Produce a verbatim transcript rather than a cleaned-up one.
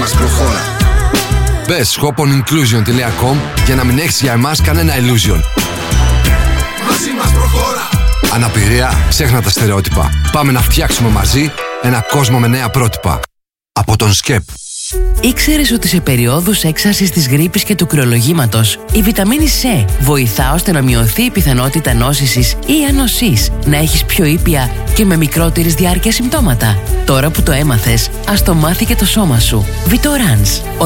μας προχώρα. Μπες shopon inclusion τελεία com για να μην έχεις για εμάς κανένα illusion. Μαζί μας προχώρα. Αναπηρία, ξέχνα τα στερεότυπα. Πάμε να φτιάξουμε μαζί ένα κόσμο με νέα πρότυπα. Από τον σκεπ. Ήξερες ότι σε περιόδους έξαρσης της γρίπης και του κρυολογήματος η βιταμίνη C βοηθά ώστε να μειωθεί η πιθανότητα νόσησης ή ανοσής, να έχεις πιο ήπια και με μικρότερης διάρκεια συμπτώματα? Τώρα που το έμαθες, ας το μάθει και το σώμα σου. Vitorans.